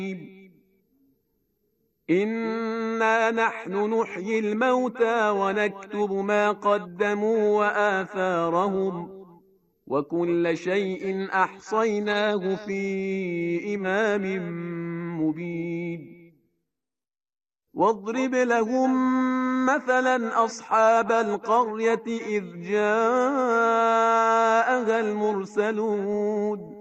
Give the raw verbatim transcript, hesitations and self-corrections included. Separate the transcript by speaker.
Speaker 1: إنا نحن نحيي الموتى ونكتب ما قدموا وآثارهم وكل شيء أحصيناه في إمام مبين. واضرب لهم مثلا أصحاب القرية إذ جاءها المرسلون